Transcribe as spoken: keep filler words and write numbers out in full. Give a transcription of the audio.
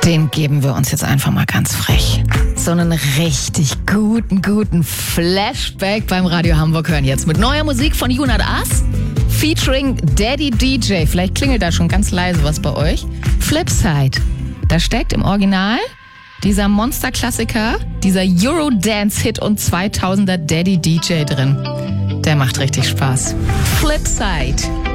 Den geben wir uns jetzt einfach mal ganz frech. So einen richtig guten, guten Flashback beim Radio Hamburg hören jetzt mit neuer Musik von Junad As, featuring Daddy D J. Vielleicht klingelt da schon ganz leise was bei euch. Flipside. Da steckt im Original dieser Monster-Klassiker, dieser Eurodance-Hit und zweitausender Daddy D J drin. Der macht richtig Spaß. Flipside.